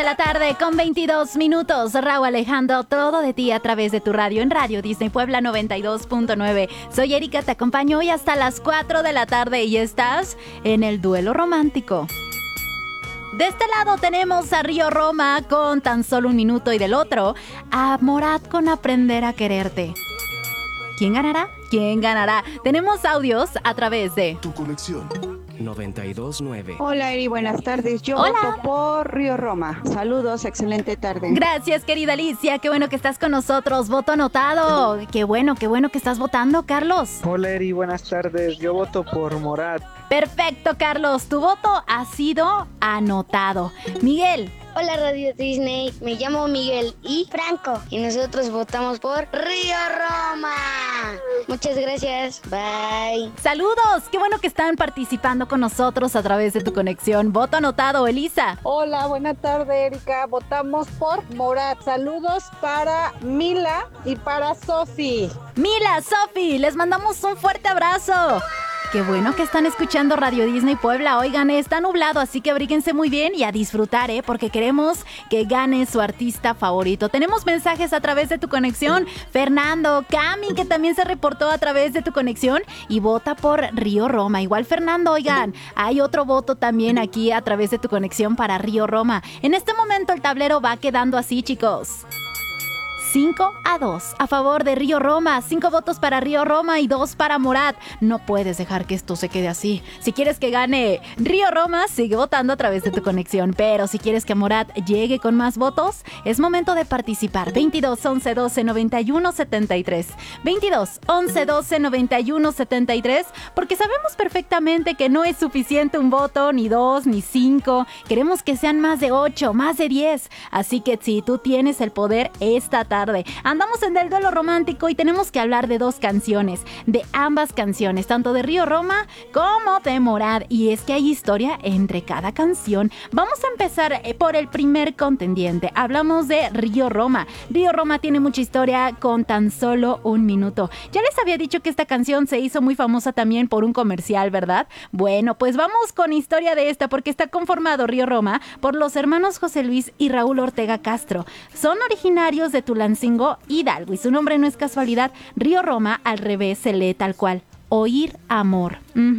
De la tarde con 22 minutos. Raúl Alejandro, todo de ti a través de tu radio en Radio Disney Puebla 92.9. Soy Erika, te acompaño hoy hasta las 4 de la tarde y estás en el duelo romántico. De este lado tenemos a Río Roma con Tan Solo un Minuto y del otro a Morat con Aprender a Quererte. ¿Quién ganará? ¿Quién ganará? Tenemos audios a través de Tu conexión 92.9. Hola Eri, buenas tardes. Yo Hola. voto por Río Roma. Saludos, excelente tarde. Gracias, querida Alicia. Qué bueno que estás con nosotros. Voto anotado. Qué bueno que estás votando, Carlos. Hola Eri, buenas tardes. Yo voto por Morat. Perfecto, Carlos. Tu voto ha sido anotado. Miguel. Hola Radio Disney, me llamo Miguel y Franco y nosotros votamos por Río Roma. Muchas gracias, bye. Saludos, qué bueno que están participando con nosotros a través de tu conexión. Voto anotado, Elisa. Hola, buena tarde, Erika. Votamos por Morat. Saludos para Mila y para Sofi. Mila, Sofi, les mandamos un fuerte abrazo. Qué bueno que están escuchando Radio Disney Puebla. Oigan, está nublado, así que abríguense muy bien y a disfrutar, porque queremos que gane su artista favorito. Tenemos mensajes a través de tu conexión. Fernando, Cami, que también se reportó a través de tu conexión y vota por Río Roma. Igual Fernando, oigan, hay otro voto también aquí a través de tu conexión para Río Roma. En este momento el tablero va quedando así, chicos. 5-2 a favor de Río Roma, 5 votos para Río Roma y 2 para Morat. No puedes dejar que esto se quede así. Si quieres que gane Río Roma, sigue votando a través de tu conexión. Pero si quieres que Morat llegue con más votos, es momento de participar. 22 11 12 91 73. 22 11 12 91 73. Porque sabemos perfectamente que no es suficiente un voto, ni 2, ni 5. Queremos que sean más de 8, más de 10. Así que si tú tienes el poder esta tarde, andamos en el duelo romántico y tenemos que hablar de 2 canciones, de ambas canciones, tanto de Río Roma como de Morat, y es que hay historia entre cada canción. Vamos a empezar por el primer contendiente. Hablamos de Río Roma. Río Roma tiene mucha historia con Tan Solo un Minuto. Ya les había dicho que esta canción se hizo muy famosa también por un comercial, ¿verdad? Bueno, pues vamos con historia de esta, porque está conformado Río Roma por los hermanos José Luis y Raúl Ortega Castro. Son originarios de Tulancingo, Hidalgo, y su nombre no es casualidad. Río Roma al revés se lee tal cual: oír amor.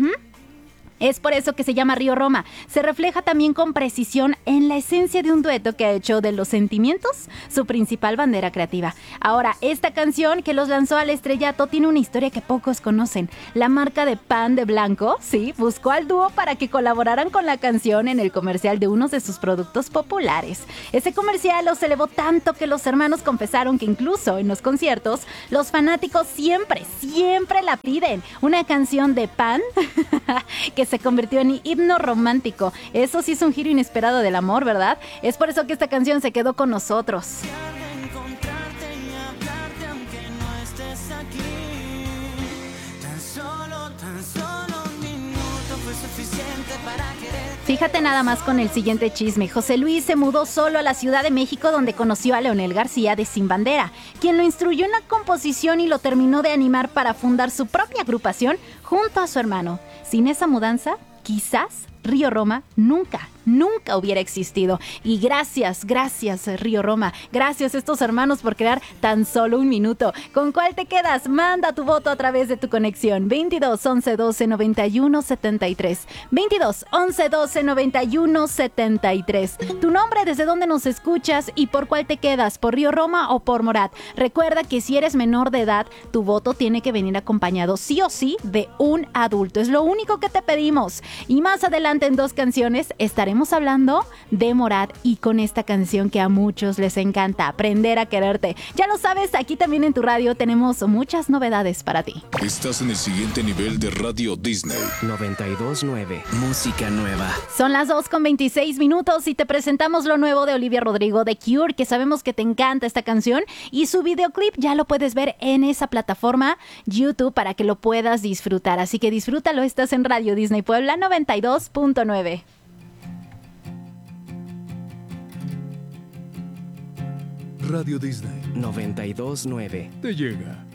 Es por eso que se llama Río Roma. Se refleja también con precisión en la esencia de un dueto que ha hecho de los sentimientos su principal bandera creativa. Ahora, esta canción que los lanzó al estrellato tiene una historia que pocos conocen. La marca de pan de Blanco, sí, buscó al dúo para que colaboraran con la canción en el comercial de uno de sus productos populares. Ese comercial los elevó tanto que los hermanos confesaron que incluso en los conciertos los fanáticos siempre la piden. Una canción de pan que se convirtió en himno romántico. Eso sí es un giro inesperado del amor, ¿verdad? Es por eso que esta canción se quedó con nosotros. Fíjate nada más con el siguiente chisme. José Luis se mudó solo a la Ciudad de México, donde conoció a Leonel García de Sin Bandera, quien lo instruyó en la composición y lo terminó de animar para fundar su propia agrupación junto a su hermano. Sin esa mudanza, quizás Río Roma nunca hubiera existido. Y gracias Río Roma, gracias a estos hermanos por crear Tan Solo un Minuto. ¿Con cuál te quedas? Manda tu voto a través de tu conexión. 22 11 12 91 73. 22 11 12 91 73. Tu nombre, desde dónde nos escuchas y por cuál te quedas, por Río Roma o por Morat. Recuerda que si eres menor de edad, tu voto tiene que venir acompañado sí o sí de un adulto. Es lo único que te pedimos. Y más adelante en 2 canciones estaremos hablando de Morat y con esta canción que a muchos les encanta, Aprender a Quererte. Ya lo sabes, aquí también en tu radio tenemos muchas novedades para ti. Estás en el siguiente nivel de Radio Disney 92.9. Música nueva. Son las 2:26 y te presentamos lo nuevo de Olivia Rodrigo de Cure, que sabemos que te encanta esta canción, y su videoclip ya lo puedes ver en esa plataforma YouTube para que lo puedas disfrutar. Así que disfrútalo, estás en Radio Disney Puebla 92.9. Radio Disney 92.9. te llega.